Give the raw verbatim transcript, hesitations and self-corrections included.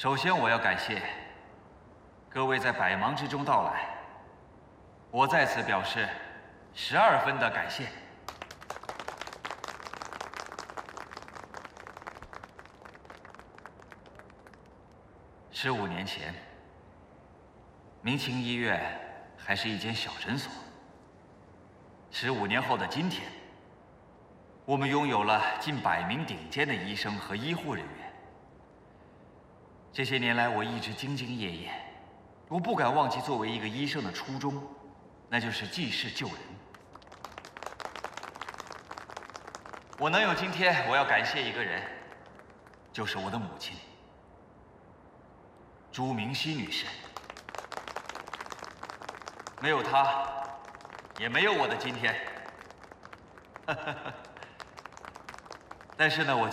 首先，我要感谢各位在百忙之中到来，我在此表示十二分的感谢。十五年前，明清医院还是一间小诊所。十五年后的今天，我们拥有了近百名顶尖的医生和医护人员。 这些年来，我一直兢兢业业，我不敢忘记作为一个医生的初衷，那就是济世救人。我能有今天，我要感谢一个人，就是我的母亲朱明熙女士。没有她，也没有我的今天。但是呢，我。